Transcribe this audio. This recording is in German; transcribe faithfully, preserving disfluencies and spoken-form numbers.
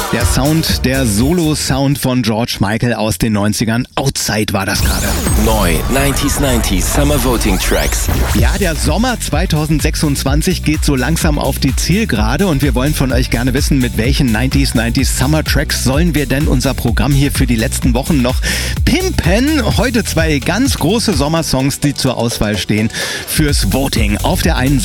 Der Sound, der Solo-Sound von George Michael aus den neunzigern. Outside war das gerade. Neu, neunziger neunzig Summer Voting Tracks. Ja, der Sommer zweitausendsechsundzwanzig geht so langsam auf die Zielgerade und wir wollen von euch gerne wissen, mit welchen neunziger neunzig Summer Tracks sollen wir denn unser Programm hier für die letzten Wochen noch pimpen. Heute zwei ganz große Sommersongs, die zur Auswahl stehen fürs Voting. Auf der einen Seite